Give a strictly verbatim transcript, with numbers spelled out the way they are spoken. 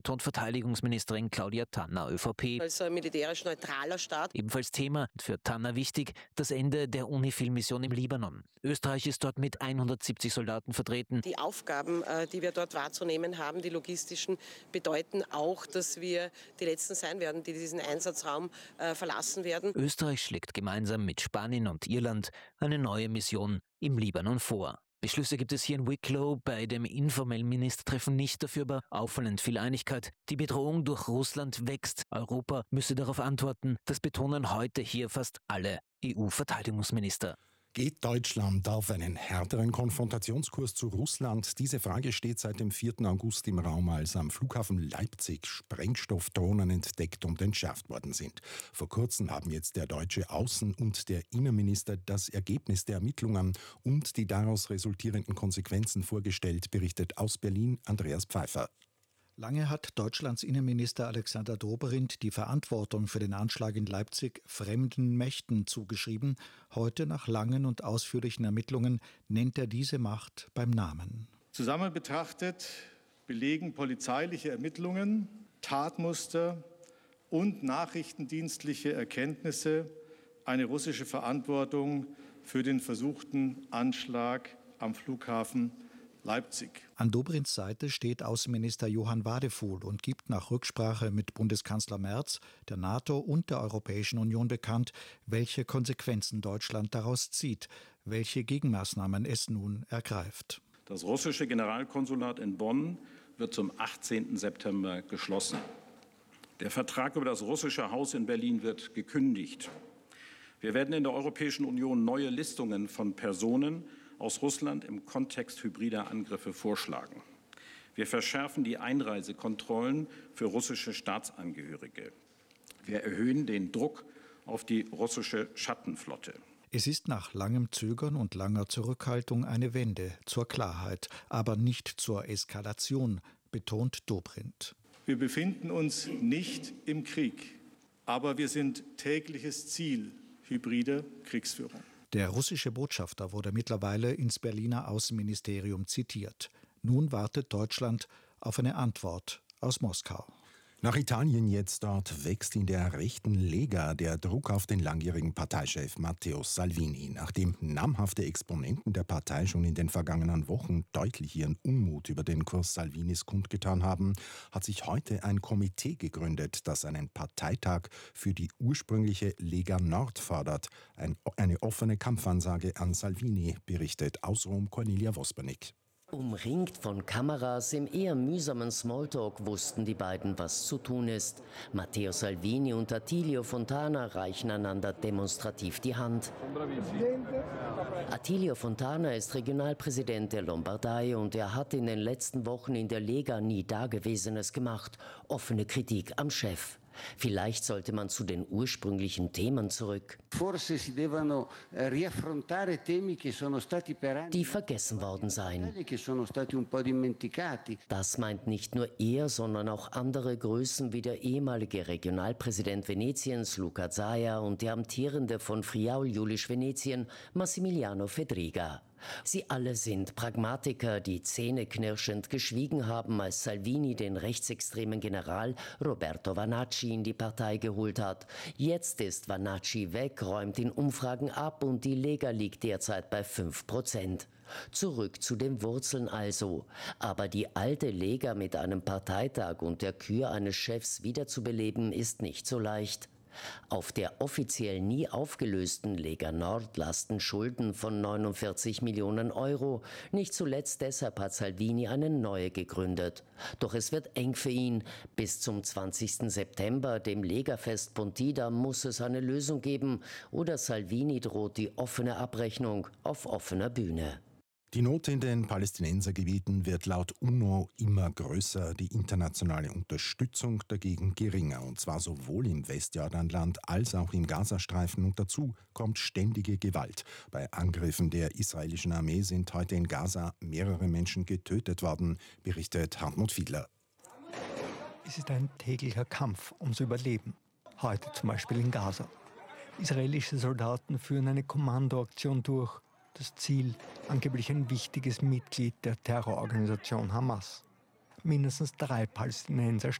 betont Verteidigungsministerin Claudia Tanner, ÖVP. Als militärisch neutraler Staat. Ebenfalls Thema, für Tanner wichtig, das Ende der UNIFIL-Mission im Libanon. Österreich ist dort mit hundertsiebzig Soldaten vertreten. Die Aufgaben, die wir dort wahrzunehmen haben, die logistischen, bedeuten auch, dass wir die Letzten sein werden, die diesen Einsatzraum äh, verlassen werden. Österreich schlägt gemeinsam mit Spanien und Irland eine neue Mission im Libanon vor. Beschlüsse gibt es hier in Wicklow bei dem informellen Ministertreffen nicht, dafür aber auffallend viel Einigkeit. Die Bedrohung durch Russland wächst. Europa müsse darauf antworten. Das betonen heute hier fast alle E U-Verteidigungsminister. Geht Deutschland auf einen härteren Konfrontationskurs zu Russland? Diese Frage steht seit dem vierten August im Raum, als am Flughafen Leipzig Sprengstoffdrohnen entdeckt und entschärft worden sind. Vor kurzem haben jetzt der deutsche Außen- und der Innenminister das Ergebnis der Ermittlungen und die daraus resultierenden Konsequenzen vorgestellt, berichtet aus Berlin Andreas Pfeiffer. Lange hat Deutschlands Innenminister Alexander Dobrindt die Verantwortung für den Anschlag in Leipzig fremden Mächten zugeschrieben. Heute, nach langen und ausführlichen Ermittlungen, nennt er diese Macht beim Namen. Zusammen betrachtet belegen polizeiliche Ermittlungen, Tatmuster und nachrichtendienstliche Erkenntnisse eine russische Verantwortung für den versuchten Anschlag am Flughafen Leipzig. An Dobrindts Seite steht Außenminister Johann Wadefuhl und gibt nach Rücksprache mit Bundeskanzler Merz, der NATO und der Europäischen Union bekannt, welche Konsequenzen Deutschland daraus zieht, welche Gegenmaßnahmen es nun ergreift. Das russische Generalkonsulat in Bonn wird zum achtzehnten September geschlossen. Der Vertrag über das russische Haus in Berlin wird gekündigt. Wir werden in der Europäischen Union neue Listungen von Personen aus Russland im Kontext hybrider Angriffe vorschlagen. Wir verschärfen die Einreisekontrollen für russische Staatsangehörige. Wir erhöhen den Druck auf die russische Schattenflotte. Es ist nach langem Zögern und langer Zurückhaltung eine Wende zur Klarheit, aber nicht zur Eskalation, betont Dobrindt. Wir befinden uns nicht im Krieg, aber wir sind tägliches Ziel hybrider Kriegsführung. Der russische Botschafter wurde mittlerweile ins Berliner Außenministerium zitiert. Nun wartet Deutschland auf eine Antwort aus Moskau. Nach Italien jetzt, dort wächst in der rechten Lega der Druck auf den langjährigen Parteichef Matteo Salvini. Nachdem namhafte Exponenten der Partei schon in den vergangenen Wochen deutlich ihren Unmut über den Kurs Salvinis kundgetan haben, hat sich heute ein Komitee gegründet, das einen Parteitag für die ursprüngliche Lega Nord fordert. Ein, eine offene Kampfansage an Salvini, berichtet aus Rom Cornelia Vospernik. Umringt von Kameras im eher mühsamen Smalltalk wussten die beiden, was zu tun ist. Matteo Salvini und Attilio Fontana reichen einander demonstrativ die Hand. Attilio Fontana ist Regionalpräsident der Lombardei und er hat in den letzten Wochen in der Lega nie Dagewesenes gemacht. Offene Kritik am Chef. Vielleicht sollte man zu den ursprünglichen Themen zurück, die vergessen worden seien. Das meint nicht nur er, sondern auch andere Größen wie der ehemalige Regionalpräsident Venetiens Luca Zaia und der amtierende von Friaul-Julisch Venetien Massimiliano Fedriga. Sie alle sind Pragmatiker, die zähneknirschend geschwiegen haben, als Salvini den rechtsextremen General Roberto Vanacci in die Partei geholt hat. Jetzt ist Vanacci weg, räumt in Umfragen ab und die Lega liegt derzeit bei fünf Prozent. Zurück zu den Wurzeln also. Aber die alte Lega mit einem Parteitag und der Kür eines Chefs wiederzubeleben, ist nicht so leicht. Auf der offiziell nie aufgelösten Lega Nord lasten Schulden von neunundvierzig Millionen Euro. Nicht zuletzt deshalb hat Salvini eine neue gegründet. Doch es wird eng für ihn. Bis zum zwanzigsten September, dem Lega-Fest Pontida, muss es eine Lösung geben. Oder Salvini droht die offene Abrechnung auf offener Bühne. Die Not in den Palästinensergebieten wird laut UNO immer größer, die internationale Unterstützung dagegen geringer, und zwar sowohl im Westjordanland als auch im Gazastreifen, und dazu kommt ständige Gewalt. Bei Angriffen der israelischen Armee sind heute in Gaza mehrere Menschen getötet worden, berichtet Hartmut Fiedler. Es ist ein täglicher Kampf ums Überleben, heute zum Beispiel in Gaza. Israelische Soldaten führen eine Kommandoaktion durch. Das Ziel, angeblich ein wichtiges Mitglied der Terrororganisation Hamas. mindestens drei Palästinenser